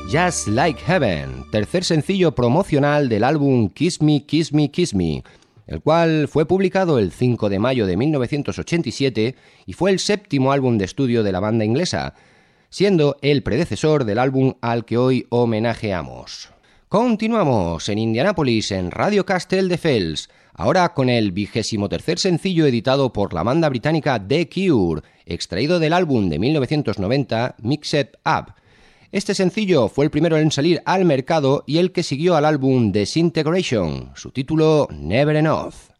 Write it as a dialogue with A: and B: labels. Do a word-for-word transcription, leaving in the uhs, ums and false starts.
A: Just Like Heaven, tercer sencillo promocional del álbum Kiss Me, Kiss Me, Kiss Me, el cual fue publicado el cinco de mayo de mil novecientos ochenta y siete y fue el séptimo álbum de estudio de la banda inglesa, siendo el predecesor del álbum al que hoy homenajeamos. Continuamos en Indianápolis en Radio Castelldefels, ahora con el vigésimo tercer sencillo editado por la banda británica The Cure, extraído del álbum de mil novecientos noventa Mixed Up. Este sencillo fue el primero en salir al mercado y el que siguió al álbum Disintegration, su título Never Enough.